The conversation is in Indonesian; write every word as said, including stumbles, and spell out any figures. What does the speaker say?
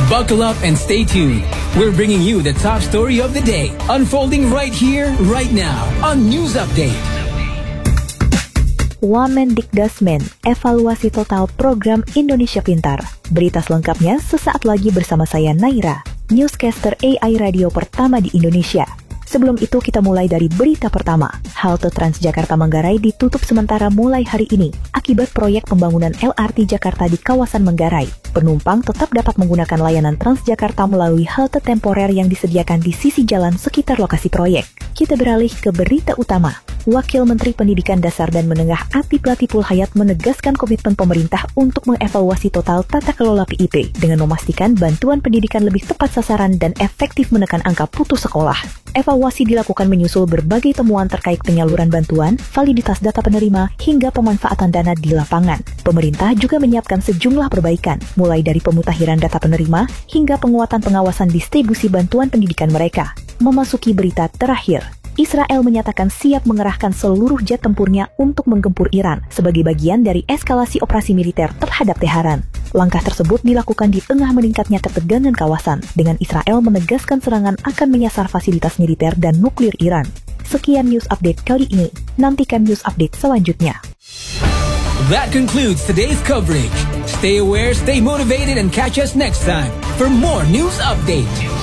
Buckle up and stay tuned. We're bringing you the top story of the day, unfolding right here, right now on News Update. Wamendikdasmen evaluasi total program Indonesia Pintar. Berita selengkapnya sesaat lagi bersama saya Naira, newscaster A I radio pertama di Indonesia. Sebelum itu kita mulai dari berita pertama. Halte Transjakarta Manggarai ditutup sementara mulai hari ini akibat proyek pembangunan L R T Jakarta di kawasan Manggarai. Penumpang tetap dapat menggunakan layanan Transjakarta melalui halte temporer yang disediakan di sisi jalan sekitar lokasi proyek. Kita beralih ke berita utama. Wakil Menteri Pendidikan Dasar dan Menengah Atif Latiful Hayat menegaskan komitmen pemerintah untuk mengevaluasi total tata kelola P I P dengan memastikan bantuan pendidikan lebih tepat sasaran dan efektif menekan angka putus sekolah. Evaluasi dilakukan menyusul berbagai temuan terkait penyaluran bantuan, validitas data penerima, hingga pemanfaatan dana di lapangan. Pemerintah juga menyiapkan sejumlah perbaikan, mulai dari pemutakhiran data penerima hingga penguatan pengawasan distribusi bantuan pendidikan mereka. Memasuki berita terakhir, Israel menyatakan siap mengerahkan seluruh jet tempurnya untuk menggempur Iran sebagai bagian dari eskalasi operasi militer terhadap Teheran. Langkah tersebut dilakukan di tengah meningkatnya ketegangan kawasan, dengan Israel menegaskan serangan akan menyasar fasilitas militer dan nuklir Iran. Sekian news update kali ini. Nantikan news update selanjutnya. That concludes today's coverage. Stay aware, stay motivated, and catch us next time for more news update.